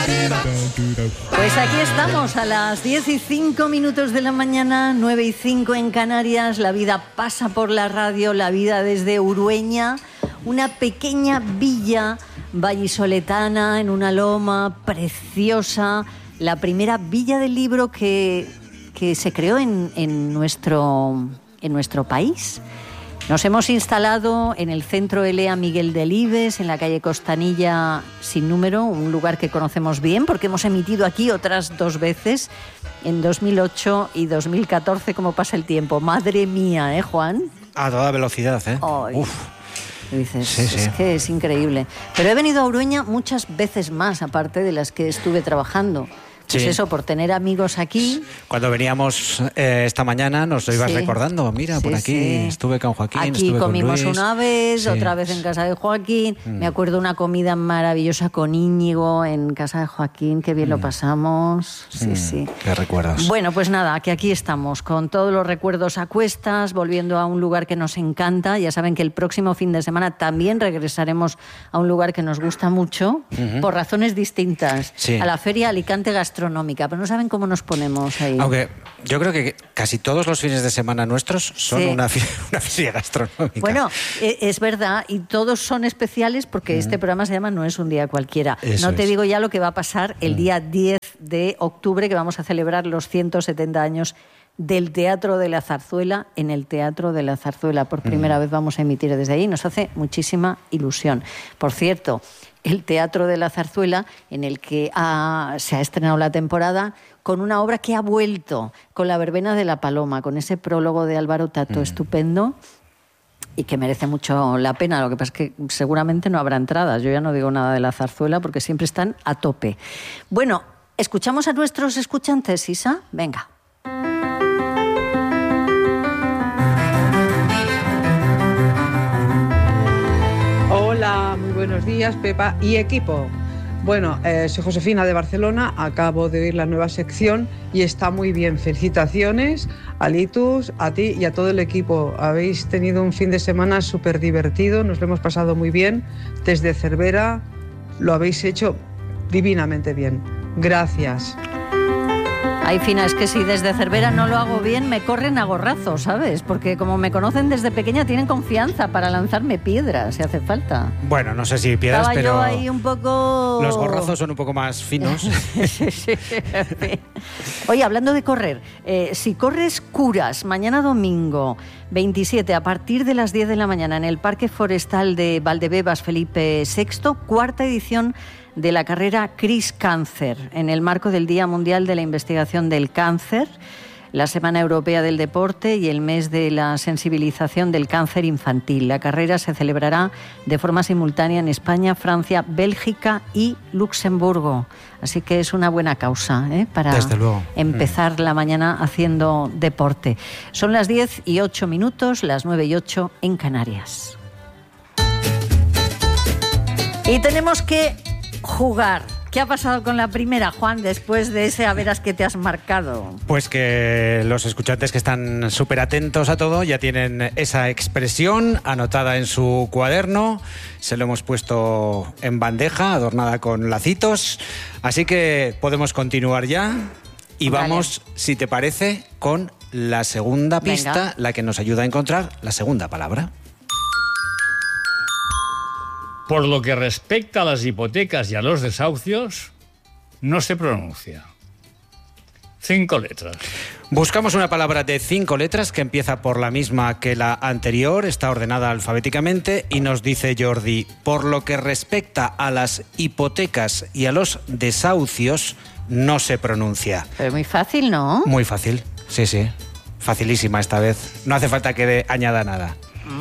Pues aquí estamos a las 10:05 de la mañana, 9:05 en Canarias. La vida pasa por la radio, la vida desde Urueña, una pequeña villa vallisoletana en una loma preciosa, la primera villa del libro que se creó en nuestro país. Nos hemos instalado en el centro Elea Miguel Delibes, en la calle Costanilla sin número, un lugar que conocemos bien porque hemos emitido aquí otras 2 veces, en 2008 y 2014, ¿cómo pasa el tiempo? Madre mía, ¿eh, Juan? A toda velocidad, ¿eh? Uf. Dices, sí. Es que es increíble. Pero he venido a Urueña muchas veces más, aparte de las que estuve trabajando. Pues sí. Eso, por tener amigos aquí. Cuando veníamos esta mañana nos lo ibas recordando. Mira, por aquí estuve con Joaquín, aquí estuve comimos con Luis. una vez, otra vez en casa de Joaquín. Me acuerdo una comida maravillosa con Íñigo en casa de Joaquín, qué bien lo pasamos. Sí. Qué recuerdos. Bueno, pues nada, que aquí estamos, con todos los recuerdos a cuestas, volviendo a un lugar que nos encanta. Ya saben que el próximo fin de semana también regresaremos a un lugar que nos gusta mucho, por razones distintas, a la Feria Alicante Gastronómica, pero no saben cómo nos ponemos ahí. Aunque yo creo que casi todos los fines de semana nuestros son una feria gastronómica. Bueno, es verdad, y todos son especiales porque este programa se llama No es un día cualquiera. Eso no te digo ya lo que va a pasar el día 10 de octubre, que vamos a celebrar los 170 años del Teatro de la Zarzuela, en el Teatro de la Zarzuela. Por primera vez vamos a emitir desde ahí. Nos hace muchísima ilusión. Por cierto, el Teatro de la Zarzuela, en el que se ha estrenado la temporada, con una obra que ha vuelto, con La Verbena de la Paloma, con ese prólogo de Álvaro Tato estupendo y que merece mucho la pena. Lo que pasa es que seguramente no habrá entradas. Yo ya no digo nada de la zarzuela porque siempre están a tope. Bueno, ¿escuchamos a nuestros escuchantes, Isa? Venga. Hola, muy buenos días, Pepa y equipo. Bueno, soy Josefina de Barcelona, acabo de oír la nueva sección y está muy bien. Felicitaciones a Litus, a ti y a todo el equipo. Habéis tenido un fin de semana súper divertido, nos lo hemos pasado muy bien. Desde Cervera lo habéis hecho divinamente bien. Gracias. Ay, Fina, es que si desde Cervera no lo hago bien, me corren a gorrazos, ¿sabes? Porque como me conocen desde pequeña, tienen confianza para lanzarme piedras, si hace falta. Bueno, no sé si piedras, Estaba pero yo ahí un poco... los gorrazos son un poco más finos. Sí. Oye, hablando de correr, si corres curas mañana domingo 27 a partir de las 10 de la mañana en el Parque Forestal de Valdebebas Felipe VI, 4ª edición de la carrera Cris Cáncer, en el marco del Día Mundial de la Investigación del Cáncer, la Semana Europea del Deporte y el mes de la sensibilización del cáncer infantil. La carrera se celebrará de forma simultánea en España, Francia, Bélgica y Luxemburgo. Así que es una buena causa para empezar la mañana haciendo deporte. Son las 10:08, las 9:08 en Canarias. Y tenemos que jugar. ¿Qué ha pasado con la primera, Juan, después de ese a veras que te has marcado? Pues que los escuchantes que están súper atentos a todo ya tienen esa expresión anotada en su cuaderno. Se lo hemos puesto en bandeja, adornada con lacitos. Así que podemos continuar ya. Y vamos, si te parece, con la segunda pista, la que nos ayuda a encontrar la segunda palabra. Por lo que respecta a las hipotecas y a los desahucios, no se pronuncia. 5 letras. Buscamos una palabra de 5 letras que empieza por la misma que la anterior, está ordenada alfabéticamente y nos dice Jordi, por lo que respecta a las hipotecas y a los desahucios, no se pronuncia. Pero muy fácil, ¿no? Muy fácil, sí. Facilísima esta vez. No hace falta que añada nada.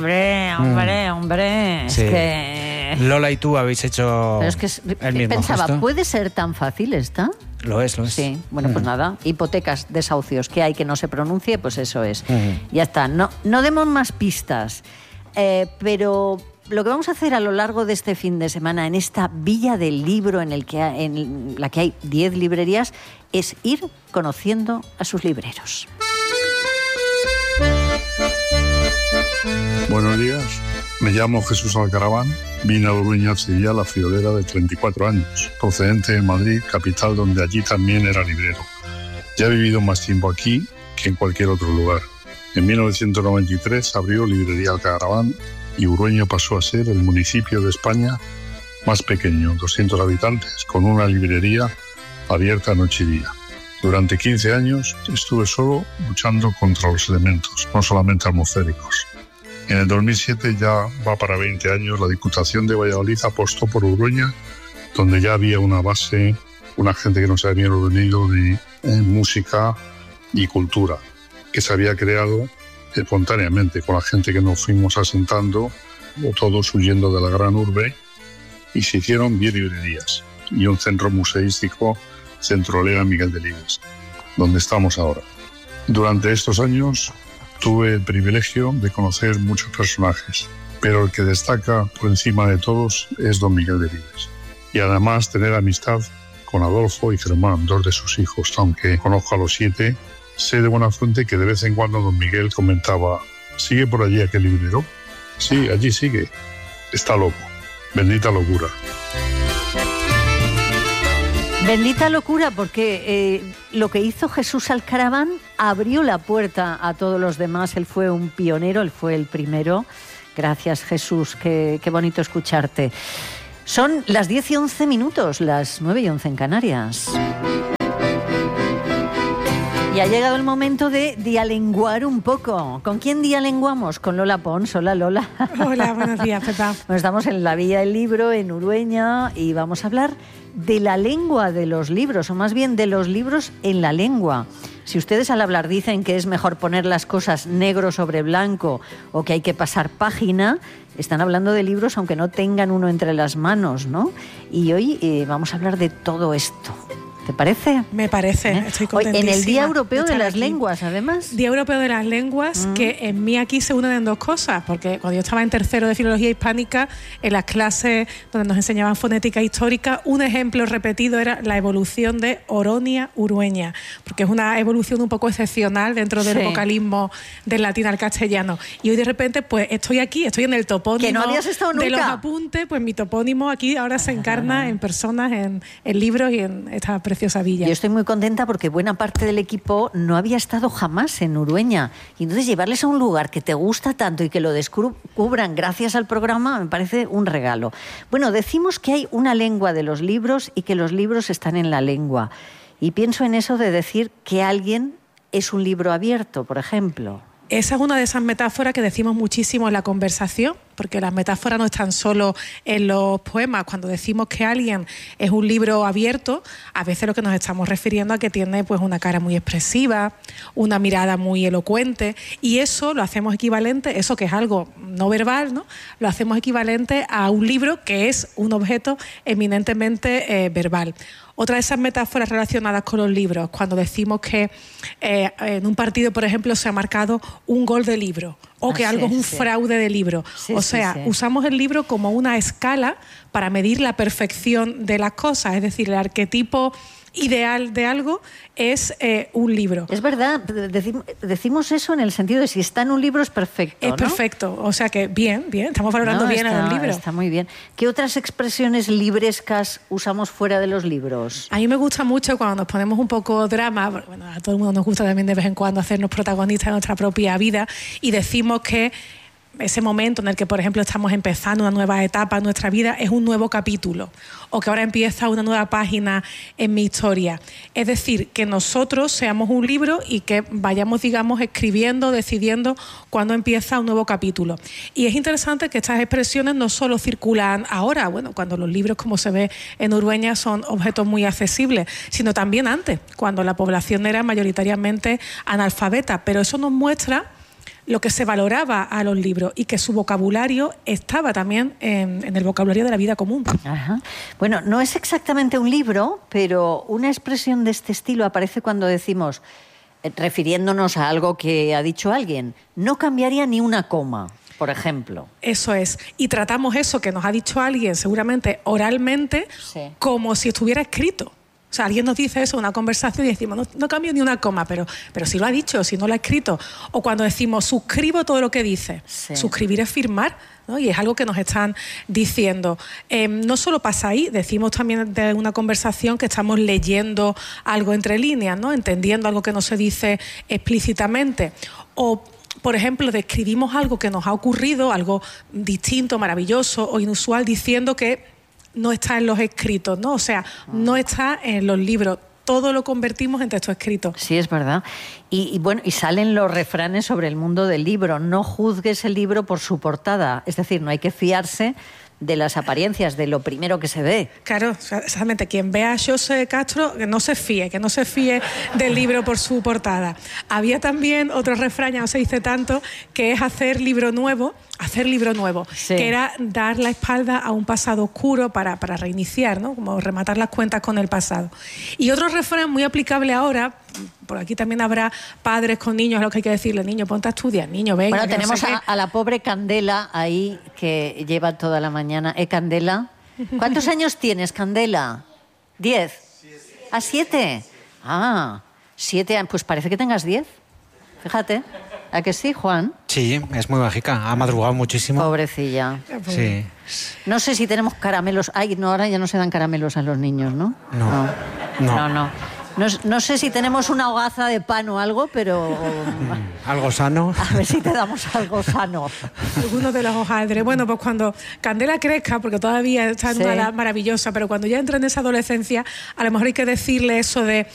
Hombre. Sí. Es que... Lola y tú habéis hecho Pero es que el mismo pensaba, gesto. ¿puede ser tan fácil esta? Lo es. Sí, bueno, pues nada, hipotecas, desahucios, que hay que no se pronuncie, pues eso es. Ya está, no demos más pistas, pero lo que vamos a hacer a lo largo de este fin de semana en esta villa del libro en la que hay 10 librerías es ir conociendo a sus libreros. Buenos días. Me llamo Jesús Alcaraván, vine a Urueña hace ya la friolera de 34 años, procedente de Madrid, capital, donde allí también era librero. Ya he vivido más tiempo aquí que en cualquier otro lugar. En 1993 abrió Librería Alcaraván y Urueña pasó a ser el municipio de España más pequeño, 200 habitantes, con una librería abierta noche y día. Durante 15 años estuve solo luchando contra los elementos, no solamente atmosféricos. En el 2007, ya va para 20 años, la Diputación de Valladolid apostó por Urueña, donde ya había una base, una gente que no se había reunido de música y cultura, que se había creado espontáneamente con la gente que nos fuimos asentando, todos huyendo de la gran urbe, y se hicieron 10 librerías y un centro museístico, Centro Lea Miguel Delibes, donde estamos ahora. Durante estos años tuve el privilegio de conocer muchos personajes, pero el que destaca por encima de todos es don Miguel Delibes. Y además tener amistad con Adolfo y Germán, 2 de sus hijos, aunque conozco a los 7, sé de buena fuente que de vez en cuando don Miguel comentaba: ¿sigue por allí aquel librero? Sí, allí sigue. Está loco. Bendita locura. Bendita locura, porque lo que hizo Jesús Alcaraván abrió la puerta a todos los demás. Él fue un pionero, él fue el primero. Gracias, Jesús, qué bonito escucharte. Son las 10 y 11 minutos, las 9 y 11 en Canarias. Y ha llegado el momento de dialenguar un poco. ¿Con quién dialenguamos? Con Lola Pons. Hola, Lola. Hola, buenos días, Pepa. Bueno, estamos en la Villa del Libro, en Urueña, y vamos a hablar de la lengua de los libros, o más bien de los libros en la lengua. Si ustedes al hablar dicen que es mejor poner las cosas negro sobre blanco o que hay que pasar página, están hablando de libros aunque no tengan uno entre las manos, ¿no? Y hoy vamos a hablar de todo esto. ¿Te parece? Me parece, estoy contentísima. En el Día Europeo de las Lenguas, además. Día Europeo de las Lenguas, que en mí aquí se unen en dos cosas, porque cuando yo estaba en tercero de Filología Hispánica, en las clases donde nos enseñaban fonética histórica, un ejemplo repetido era la evolución de Oronia Urueña, porque es una evolución un poco excepcional dentro del vocalismo del latín al castellano. Y hoy de repente, pues estoy aquí, estoy en el topónimo que no habías estado nunca. De los apuntes, pues mi topónimo aquí ahora se encarna en personas, en libros y en esta preciosa Villa. Yo estoy muy contenta porque buena parte del equipo no había estado jamás en Urueña. Y entonces llevarles a un lugar que te gusta tanto y que lo descubran gracias al programa me parece un regalo. Bueno, decimos que hay una lengua de los libros y que los libros están en la lengua. Y pienso en eso de decir que alguien es un libro abierto, por ejemplo. Esa es una de esas metáforas que decimos muchísimo en la conversación, porque las metáforas no están solo en los poemas. Cuando decimos que alguien es un libro abierto, a veces lo que nos estamos refiriendo a que tiene pues una cara muy expresiva, una mirada muy elocuente, y eso lo hacemos equivalente, eso que es algo no verbal, ¿no? Lo hacemos equivalente a un libro que es un objeto eminentemente verbal. Otra de esas metáforas relacionadas con los libros, cuando decimos que en un partido, por ejemplo, se ha marcado un gol de libro o que algo es un fraude de libro. O sea, usamos el libro como una escala para medir la perfección de las cosas, es decir, el arquetipo ideal de algo es un libro. Es verdad, decimos eso en el sentido de si está en un libro es perfecto, Es ¿no? perfecto, o sea que bien, estamos valorando bien a los libros. Está muy bien. ¿Qué otras expresiones librescas usamos fuera de los libros? A mí me gusta mucho cuando nos ponemos un poco drama, bueno, a todo el mundo nos gusta también de vez en cuando hacernos protagonistas de nuestra propia vida y decimos que ese momento en el que, por ejemplo, estamos empezando una nueva etapa en nuestra vida es un nuevo capítulo, o que ahora empieza una nueva página en mi historia. Es decir, que nosotros seamos un libro y que vayamos, digamos, escribiendo, decidiendo cuándo empieza un nuevo capítulo. Y es interesante que estas expresiones no solo circulan ahora, bueno, cuando los libros, como se ve en Urueña, son objetos muy accesibles, sino también antes, cuando la población era mayoritariamente analfabeta. Pero eso nos muestra lo que se valoraba a los libros y que su vocabulario estaba también en el vocabulario de la vida común. Ajá. Bueno, no es exactamente un libro, pero una expresión de este estilo aparece cuando decimos, refiriéndonos a algo que ha dicho alguien, no cambiaría ni una coma, por ejemplo. Eso es. Y tratamos eso que nos ha dicho alguien, seguramente oralmente, como si estuviera escrito. O sea, alguien nos dice eso en una conversación y decimos, no cambio ni una coma, pero si lo ha dicho, si no lo ha escrito. O cuando decimos, suscribo todo lo que dice. Sí. Suscribir es firmar, ¿no? Y es algo que nos están diciendo. No solo pasa ahí, decimos también de una conversación que estamos leyendo algo entre líneas, ¿no? Entendiendo algo que no se dice explícitamente. O, por ejemplo, describimos algo que nos ha ocurrido, algo distinto, maravilloso o inusual, diciendo que no está en los escritos, ¿no? O sea, no está en los libros. Todo lo convertimos en texto escrito. Sí, es verdad. Y bueno, y salen los refranes sobre el mundo del libro. No juzgues el libro por su portada. Es decir, no hay que fiarse de las apariencias, de lo primero que se ve. Claro, exactamente. Quien vea a José Castro, que no se fíe del libro por su portada. Había también otro refrán, ya no se dice tanto, que es hacer libro nuevo, sí. Que era dar la espalda a un pasado oscuro para reiniciar, ¿no? Como rematar las cuentas con el pasado. Y otro refrán muy aplicable ahora, por aquí también habrá padres con niños a los que hay que decirle, niño, ponte a estudiar, niño, venga. Bueno, tenemos a la pobre Candela ahí, que lleva toda la mañana. Candela? ¿Cuántos años tienes, Candela? 10. 7. Ah, 7. Pues parece que tengas 10. Fíjate. ¿A que sí, Juan? Sí, es muy mágica. Ha madrugado muchísimo. Pobrecilla. Sí. No sé si tenemos caramelos. Ay, no, ahora ya no se dan caramelos a los niños, ¿no? No. No sé si tenemos una hogaza de pan o algo, pero... ¿Algo sano? A ver si te damos algo sano. Algunos de los hojaldres. Bueno, pues cuando Candela crezca, porque todavía está en una edad maravillosa, pero cuando ya entra en esa adolescencia, a lo mejor hay que decirle eso de